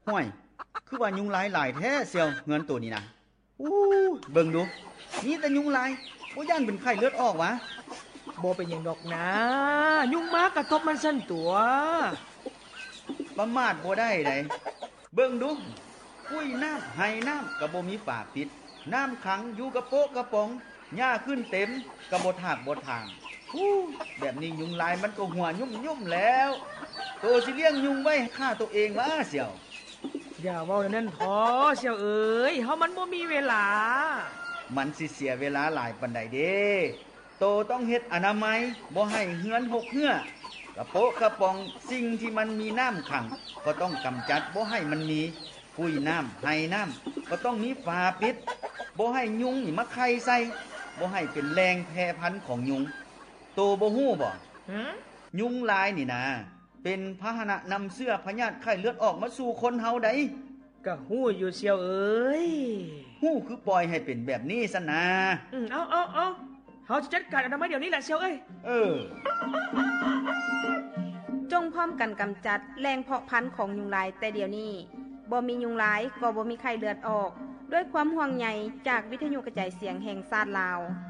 ห้วยคือว่ายุงลายหลายแท้เสียวเงินตัวนี้นะอู้เบิ่งดูนี่แต่ยุงลายบ่ย่านเป็นไข้เลือดออกวะบ่เป็นหยังดอกนะยุงมากระทบมันสั่นตัวประมาทบ่ได้ไดเบิ่งดูกุ้ยน้ำไห้น้ำก็บ่มีฝาปิดน้ำขังอยู่กระโปะกระป๋องหญ้าขึ้นเต็มกระบ่ถากบ่ทางแบบนี้ยุงลายมันก็หัวยุ่มๆแล้วโตสิเลี้ยงยุงไว้ฆ่าตัวเองวะเสี่ยวอย่าเว้านั่นพอเสี่ยวเอ๋ยเฮามันบ่มีเวลามันสิเสียเวลาหลายปานใดเด้โตต้องเฮ็ดอนามัยบ่ให้เหือนหกเหือกระโปะกระป๋องสิ่งที่มันมีน้ำขังก็ต้องกำจัดบ่ให้มันมีกุ้ยน้ำไห้น้ำก็ต้องมีฝาปิดบ่ให้ยุงนี่มาไข่ใส่บ่ให้เป็นแรงแพร่พันธุ์ของยุงโตบ่ฮู้บ่ยุงลายนี่นะเป็นพาหนะนำเสื้อพยาธิไข้เลือดออกมาสู่คนเฮาได้ก็ฮู้อยู่เสี่ยวเอ๋ยฮู้คือปล่อยให้เป็นแบบนี้ซะนะเอาเฮาจะจัดการอนามัยเดี๋ยวนี้แหละเสี่ยวเอ้ยจงพร้อมกันกำจัดแรงเพาะพันธุ์ของยุงลายแต่เดี๋ยวนี้บ่มียุงลายก็บ่มีไข้เลือดออกด้วยความห่วงใยจากวิทยุกระจายเสียงแห่งชาติลาว